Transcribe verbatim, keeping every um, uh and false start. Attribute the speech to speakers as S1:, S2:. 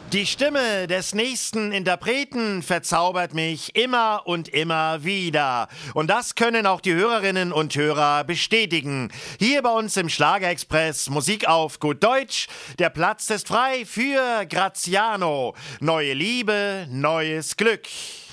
S1: Die Stimme des nächsten Interpreten verzaubert mich immer und immer wieder. Und das können auch die Hörerinnen und Hörer bestätigen. Hier bei uns im Schlagerexpress Musik auf gut Deutsch. Der Platz ist frei für Graziano. Neue Liebe, neues Glück.